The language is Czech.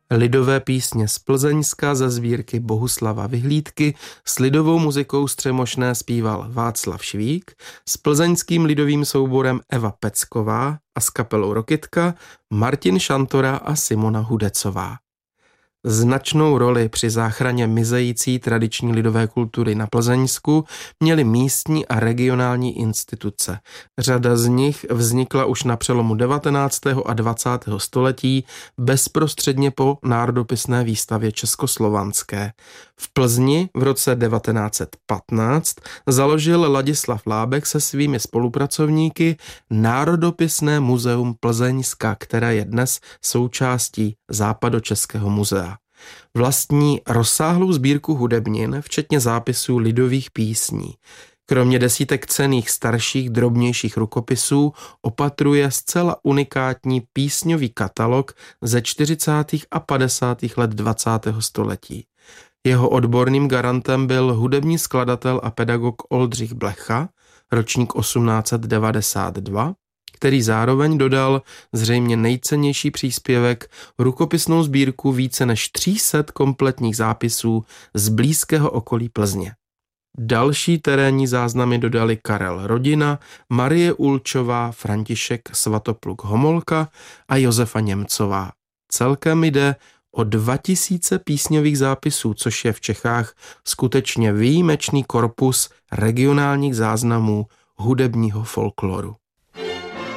Lidové písně z Plzeňska ze sbírky Bohuslava Vyhlídky s lidovou muzikou střemošné zpíval Václav Švík, s plzeňským lidovým souborem Eva Pecková a s kapelou Rokytka Martin Šantora a Simona Hudecová. Značnou roli při záchraně mizející tradiční lidové kultury na Plzeňsku měly místní a regionální instituce. Řada z nich vznikla už na přelomu 19. a 20. století bezprostředně po národopisné výstavě československé. V Plzni v roce 1915 založil Ladislav Lábek se svými spolupracovníky Národopisné muzeum Plzeňska, které je dnes součástí Západočeského muzea. Vlastní rozsáhlou sbírku hudebnin, včetně zápisů lidových písní. Kromě desítek cenných starších, drobnějších rukopisů opatruje zcela unikátní písňový katalog ze 40. a 50. let 20. století. Jeho odborným garantem byl hudební skladatel a pedagog Oldřich Blecha, ročník 1892, který zároveň dodal zřejmě nejcennější příspěvek, rukopisnou sbírku více než 300 kompletních zápisů z blízkého okolí Plzně. Další terénní záznamy dodali Karel Rodina, Marie Ulčová, František Svatopluk Homolka a Josefa Němcová. Celkem jde o 2000 písňových zápisů, což je v Čechách skutečně výjimečný korpus regionálních záznamů hudebního folkloru.